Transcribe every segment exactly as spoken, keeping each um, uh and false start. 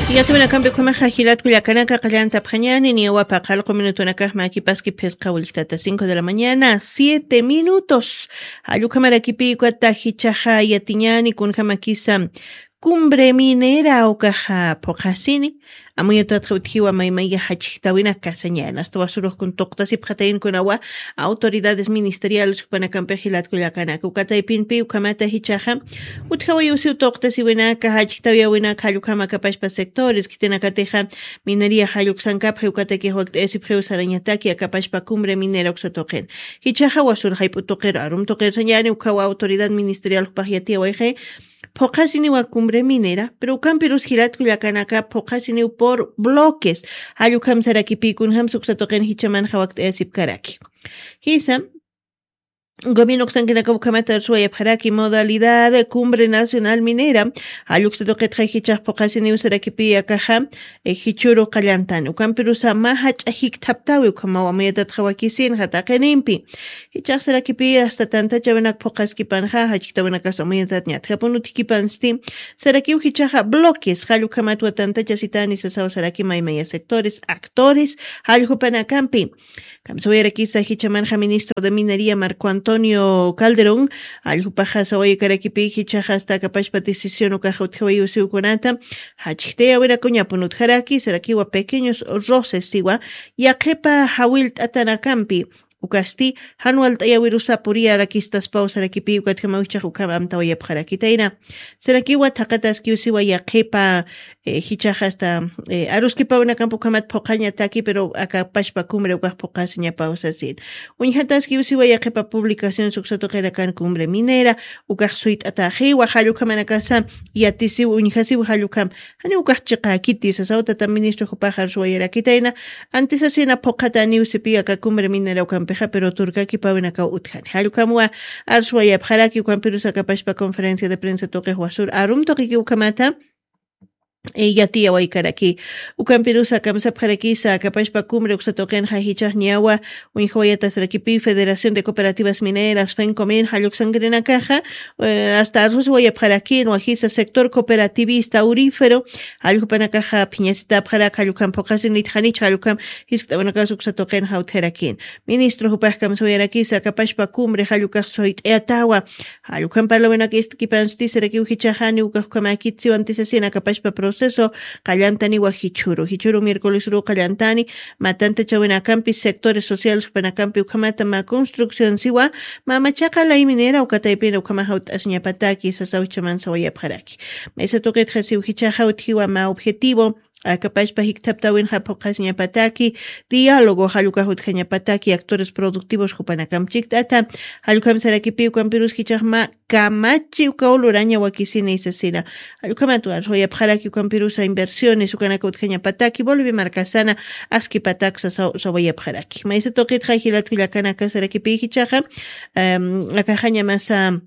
ياتونا كان بكم خاجيلات كل كنا كقلان تبخنيان ni wapa calco minuto acá maki paski pesca ultata cinco de la mañana siete minutos ayu kamara kipi kwata hichaja yatiñani kun kamakisa cumbre minera o caja pocasini amuya tatjutiwa maimaya hachitawina casañana hasta basuros con toctas y pjatain con agua autoridades ministeriales para campejilat kuyakana kukata y pinpi ukamata hichaja utjawa yusi toctas y wina kahachitawia wina kalukama kapashpa sectores kitena kateja minería haluksankap ukata que huakt esi preus arañataki akapashpa cumbre minera uksatoken hichaja wasur haiputoker arum toker sañani ukawa autoridad ministerial pahiatia waje Pocasini wa cumbre minera, pero campirus gilat kuyakanaka pocasini por bloques. Hayukam sarakipi kunham suksatoken hichaman hawakt esip karaki. Hisa Gobierno Xanquenaca Bucamata Suaya Paraki modalidad de cumbre nacional minera. Ayuxatoque trajichas pocasini usarakipi akaha hichuro kallantan. Ukampirusa mahach ahik taptawi kama wameta trawakisin hatakenimpi. Hichas sarakipi hasta tanta chavenak pokaski panja hachitawenaka samoyetat nyat. Hapunutiki pansti sarakiu hichaja bloques. Hayukamatu tanta chasitani sasao saraki maimaya sectores actores. Hayupanacampi. Kamsoyera kisa hichamanja ministro de minería Marco Antonio Calderón, aljupaja saoye karakipi hichaja hasta capashpa decisión o cajotjawayu siukonata, hachtea wera coñapunut haraki, sarakiwa pequeños roces tiwa, yakepa hawilt atanacampi. Ukasti hanual tayawirusa puria rakistas pausa rakipi ukat kamaucha ukam amtawaya pharakitaina serakiwa takatas kiusiwa yakepa hichaja hasta aruski pauna campo kamat pokaña taki pero acá pashpa cumbre ukaj pokasiña pausa sin unhatas kiusiwa yakepa publicación suksato kan cumbre minera ukaj suit ataji wa halukam anakasa yatisi unhasi wa halukam hani ukaj chiqa kiti sasauta tam ministro jupajar suayera kitaina antes asina pokata ni usipi acá cumbre minera ukam peja pero turca que pavena ka utjan halukamwa arswaya pharaki kan pirusa kapashpa conferencia de prensa toque huasur arum toque que ukamata ella tía waikaraki ukampirusa kamsa pharaki sa kapashpa cumbre uksatoken hahichah niawa unjoyatas rakipi Federación de Cooperativas Mineras Fencomin haluksangrena caja hasta arswaya pharaki no ajisa sector cooperativista aurífero halukana caja piñasita pharak halukam pokasin nithanich halukam hisktabana kasu uksatoken hauterakin ministro hupah kamsoyaraki sa kapashpa cumbre halukah soit eatawa halukam parlovena kiskipansti seraki uhichahani ukahkamakitsi antisesina kapashpa proceso Callantani wa Hichuru. Hichuru miércoles ru Callantani, matante chavena campi sectores sociales para campi ukamata ma construcción siwa, ma machaca la minera ukataipina ukamahaut asñapataki sasauchaman sawaya paraki. Mesa toquet hasiu hichahaut hiwa ma objetivo Akapashpa hiktaptawin hapokasña pataki, diálogo halukahut kanya pataki, actores productivos hupanakam chiktata, halukam sarakipiu kampirus hichahma kamachi ukauluraña wakisina isasina. Halukamatu arroya pharaki kampirusa inversiones ukanakut kanya pataki, volvi marcasana aski pataksa sawaya pharaki. Maisa toqit hajilat wilakana kasarakipi hichaha, um, akahaña masa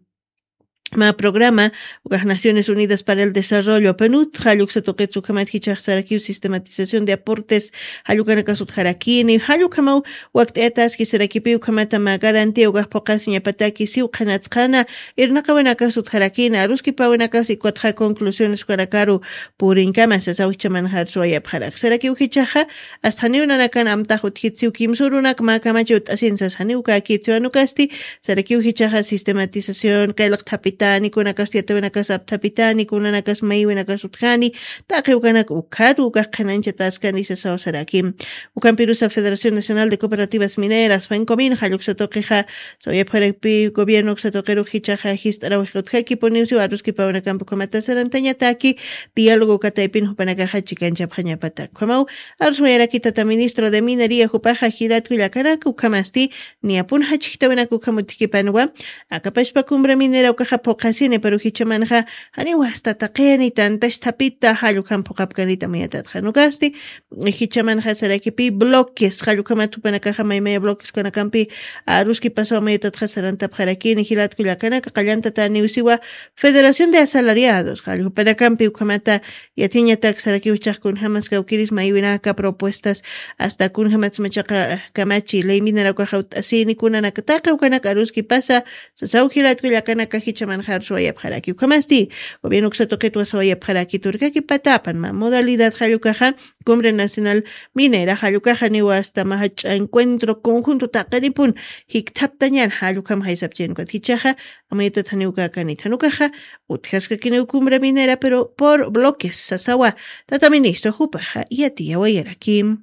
Ma programa las Naciones Unidas para el Desarrollo P N U D haluk satoqetsu kamat hichaj sarakiu sistematización de aportes halukana kasut harakini halukamau waqt etas ki sarakipiu kamata ma garantía ugah pokasiña pataki siu qanatsqana irnaqawana kasut harakini aruski pawana kasi cuatro conclusiones kanakaru purinkama sasawchaman harsuaya pharak sarakiu hichaja hasta niuna kan amtajut hitsiu kimsurunak ma kamachut asinsas haniuka kitsuanukasti sarakiu hichaja sistematización kailaq tapit Tani kuna kastiate wena kasap tapitani kuna nakas mai wena kasutkhani taqi ukanak ukadu ukakhanancha taskani sasao sarakim ukampirusa Federación Nacional de Cooperativas Mineras Fencomin haluk satoqija soya pharekpi gobierno satoqeru hichaja histara wajutkhaki poniusi aruski pawna campo kamata sarantaña taki diálogo kataipin hupanakaja chikancha phanya patak kamau arsuera kitata ministro de minería hupaja hirat wilakanak ukamasti ni apun hachita wena kukamutiki panwa akapashpa cumbre minera ukaja Pokasine pero hichamanja hani wasta taqeni tantash tapita halukam pokapkanita miyatat hanukasti hichamanja sarakipi bloques halukama tupanaka maymaya bloques kanakampi aruski paso miyatat hasaranta pharakini hilat kulakana qallanta tani usiwa Federación de Asalariados halukanakampi ukamata yatiña tak saraki uchaq kun hamas kawkiris maywinaka propuestas hasta kun hamas machaqa kamachi ley minera ko haut asini kunana kataka ukanak aruski pasa sasaw hilat kulakana hichaman kanjar soya pjaraki ukamasti gobierno ksatoqetwa soya pjaraki turkaki patapan ma modalidad halukaja Cumbre Nacional Minera halukaja niwa hasta mahach encuentro conjunto taqanipun hiktaptañan halukam haisapchen kwatkichaja amayto taniuka kanitanukaja utjaska kinu Cumbre Minera pero por bloques sasawa tata ministro jupaja y atia wayarakim.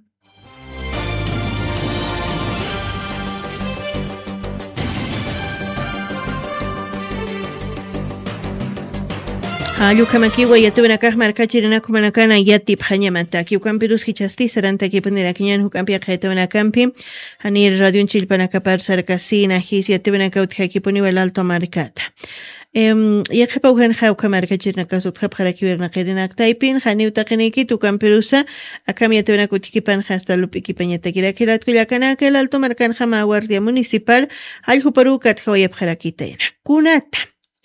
Ayukamaki yatuna kahmar kachirina kumanakana yati phanyamanta kiukan pirus hichasti saranta kipanira kinyan hukampi khaituna kampi hani radio chilpana kapar sarkasina his yatuna kautka puni wal alto markata em yakapa uhan khau kamar kachirina kasut khap kharakiwerna qirina taipin hani utaqiniki tukan pirusa akam yatuna kutikipan hasta lupiki panyata kirakirat kulakana kel alto markan khama guardia municipal alhu parukat khawayab kharakitaina kunata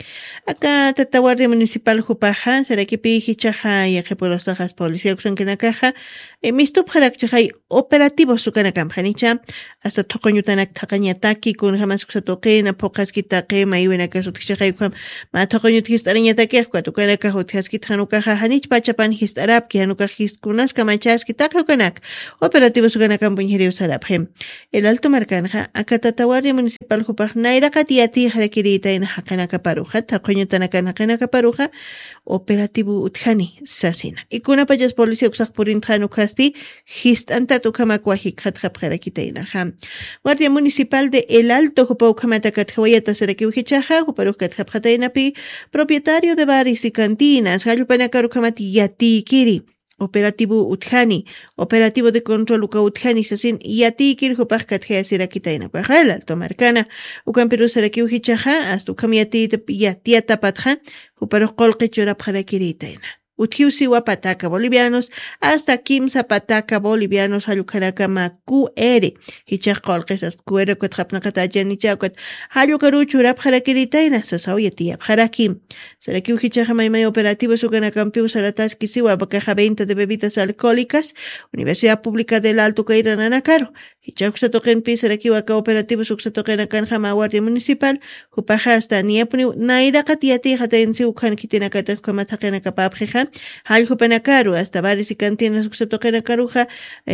Acá tata guardia municipal jupaja sarakipi hichaja y ejepolosajas policía kusankinakaja emistup jarakchahay operativo sukanakam hanicha hasta toqoñutanak taqañataki kun jamás kusatoqena poqaskitaqe mayuenaka sutkichahay kam ma toqoñut histarañataki kuatukanaka huthaskit hanukaja hanich pachapan histarap ki hanuka hiskunas kamachaski taqaukanak operativo sukanakam punjeri usaraphem el alto marcanja acá tata guardia municipal jupaj nairaqatiati jarakirita en hakanaka paruja Taqoñutanaka paruja operativo utjani sasina ikuna payas policía usaq purin tjanu kasti hist anta tukamakwa hikhat khapqarakitaina ham Guardia Municipal de El Alto Jupau Kamatakat Hawayata Saraki Uhichaja Juparukat Khapqatainapi propietario de bares y cantinas Gallupanakaru Kamati Yati Kiri Operativo Utjani, Operativo de Control Uka Utjani Sasin Yati Kir Jupaj Katjea Sirakitaina Kwajal Alto Marcana Ukampiru Saraki Uhichaja hasta Ukamiati Yatiata Patja Juparu Kolqi Churap Harakiritaina Utiusi Pataka bolivianos hasta Kimsa Pataka bolivianos Halukanaka Maku Ere Hichaj Kolqis hasta Kuero Katrapnakata Janichakwat Halukaru Churap Harakiritaina Sasau Yatiap Harakim Saraki Uhichaja Maimai Operativo Sukanakampiu Sarataski Siwa Bakaja venta de bebidas alcohólicas Universidad Pública del Alto Caira Nanacaro Hichaj Satoken Pi Saraki Waka Operativo Suksatoken Akanjama Guardia Municipal Jupaja hasta Niapuni Naira Katiati Hatensi Ukan Kitinakata Kamatakena Kapapja Haljo Penakaru, hasta bares y cantinas que se toquen a Caruja,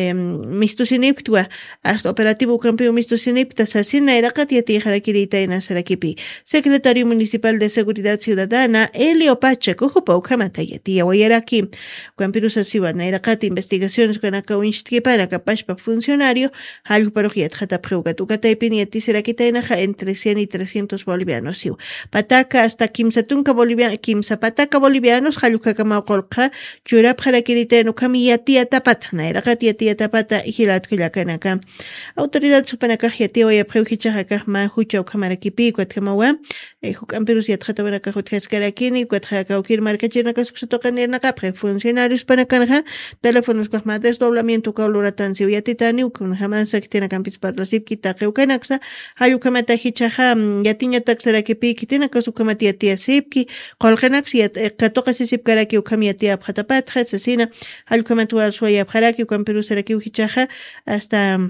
Mistusiniptua, hasta operativo campeón Mistusinipta, Sasina, Irakatiati, Jarakirita en Asarakipi, secretario municipal de Seguridad Ciudadana, Elio Pacheco, Jupau, Kamatayati, Guayaraki, Campirusa Siwana, Irakati, investigaciones con Akawinchtipana, Capashpa, funcionario, Haljo Parojiat, Jatapreuga, Tukataipin y Atiserakita entre cien y trescientos bolivianos, Pataka hasta Kimsatunca boliviano, Kimsa Pataka bolivianos, Haluka Kolqa, Churap Harakirita no Kamiyati Tapat, Nairaqati Tapata, Hilat Kilakanaka. Autoridad Supanaka Yatio y Preuhichaka, Mahucho Kamarakipi, Quatkamawa, Hukampirus Yatatabanaka Hutkaskarakini, Quatkakir Markachina Sutokanaka, funcionarios Panakanja, teléfonos Kahma, desdoblamiento Kauluratansio Yatitani, con jamás Saktina Campis para la Sipkita Keukanaxa, Hayukamata Hichaha, Yatinya Taxarakipi, Kitina Kasukamatiatia Sipki, Kolkanax Yat Katokasip Karaki. Kamiatia Patapat, Sasina, Alcamatua Soya Paraki, Camperu Saraki Hichaja, hasta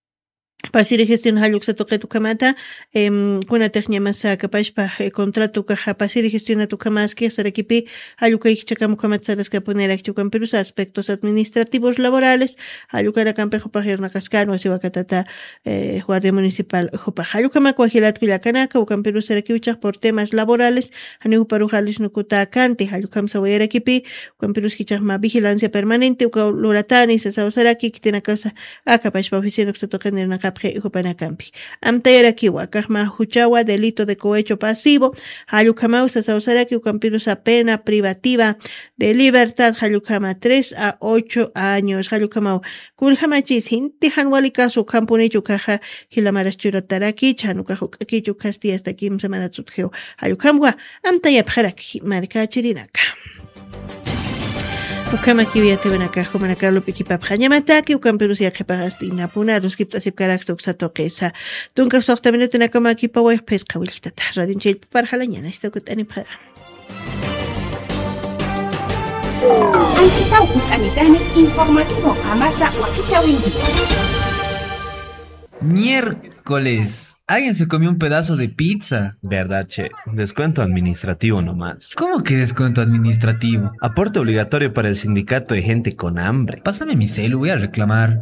Pasir gestión haluk sa toque tu kamata, em, kuna technia masa kapashpa contrato kaha pasir gestiona tu kamaski sarakipi haluka ichakamu kamatsaras kaponera chukan perus aspectos administrativos laborales halukara campejo pajerna cascano así wakatata eh, guardia municipal jopa haluka makwahilat kuyakanaka ukan perus sarakiuchak por temas laborales hanu paru halis nukuta kante halukam sawera kipi ukan perus kichak ma vigilancia permanente uka loratani sa saraki kitina casa akapashpa oficina sa toque na Hupanacampi. Amtera kiwa, kahma huchawa, delito de cohecho pasivo, halukama sausaraki ukampirusa pena privativa de libertad, halukama tres a ocho años, halukama kulhamachis, hintihan walikasu, kampunichu kaja, hilamaras churotaraki, chanukahukakichu casti hasta kim semana tutkeo, halukamwa, amtaya pjaraki, marikachirinaka. Ukama kiwiate benaka humana Carlo Pikipa Pranyamataki ukam perusia kepagasti napuna ruskipta sipkarak toksatoqesa tunka soqta minutuna kama kipa way pesca wiltata radio chil parhalañana esta kutani phada Anchita utanitani informativo amasa wakichawindi miércoles Miércoles, alguien se comió un pedazo de pizza. Verdad, che, descuento administrativo nomás. ¿Cómo que descuento administrativo? Aporte obligatorio para el sindicato de gente con hambre. Pásame mi celu, voy a reclamar.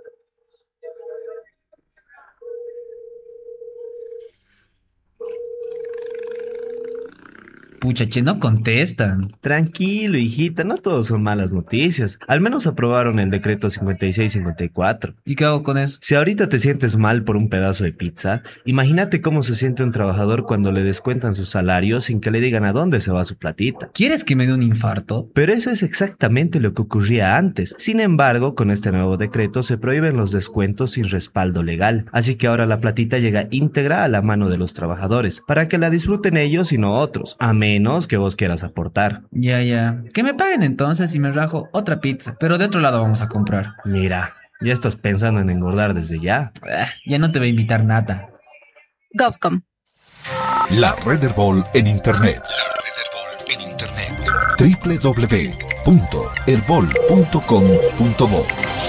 Pucha, che, no contestan. Tranquilo, hijita, no todos son malas noticias. Al menos aprobaron el decreto cincuenta y seis cincuenta y cuatro. ¿Y qué hago con eso? Si ahorita te sientes mal por un pedazo de pizza, imagínate cómo se siente un trabajador cuando le descuentan su salario sin que le digan a dónde se va su platita. ¿Quieres que me dé un infarto? Pero eso es exactamente lo que ocurría antes. Sin embargo, con este nuevo decreto se prohíben los descuentos sin respaldo legal. Así que ahora la platita llega íntegra a la mano de los trabajadores, para que la disfruten ellos y no otros, a menos que vos quieras aportar. Ya, ya. Que me paguen entonces y me rajo otra pizza, pero de otro lado vamos a comprar. Mira, ya estás pensando en engordar desde ya. Ah, ya no te va a invitar nada. Govcom. La Red Herbol en Internet. La Red Herbol en Internet. doble u doble u doble u punto herbol punto com punto bo.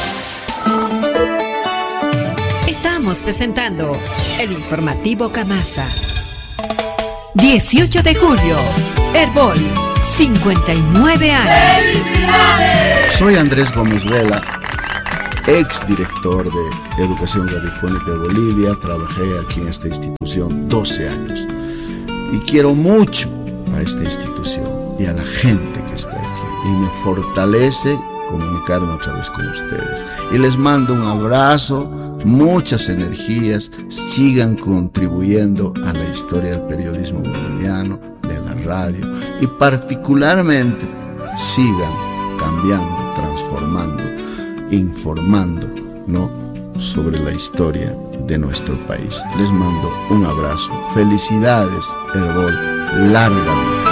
Estamos presentando el informativo Camasa. dieciocho de julio, Herbol, cincuenta y nueve años. ¡Felicidades! Soy Andrés Gómez Vela, ex director de Educación Radiofónica de Bolivia. Trabajé aquí en esta institución doce años y quiero mucho a esta institución y a la gente que está aquí, y me fortalece comunicarme otra vez con ustedes, y les mando un abrazo, muchas energías. Sigan contribuyendo a la historia del periodismo boliviano, de la radio, y particularmente sigan cambiando, transformando, informando, ¿no?, sobre la historia de nuestro país. Les mando un abrazo. Felicidades, Herbol. Larga vida.